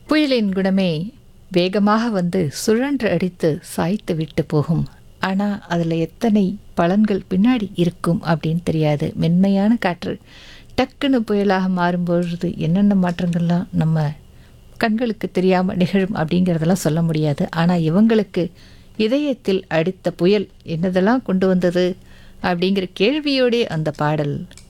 புயலின் குணமே வேகமாக வந்து சுழன்று அடித்து சாய்த்து விட்டு போகும். ஆனால் அதில் எத்தனை பலன்கள் பின்னாடி இருக்கும் அப்படின்னு தெரியாது. மென்மையான காற்று டக்குன்னு புயலாக மாறும்பொழுது என்னென்ன மாற்றங்கள்லாம் நம்ம கண்களுக்கு தெரியாமல் நிகழும் அப்படிங்கிறதெல்லாம் சொல்ல முடியாது. ஆனால் இவங்களுக்கு இதயத்தில் அடித்த புயல் என்னதெல்லாம் கொண்டு வந்தது அப்படிங்கிற கேள்வியோடே அந்த பாடல்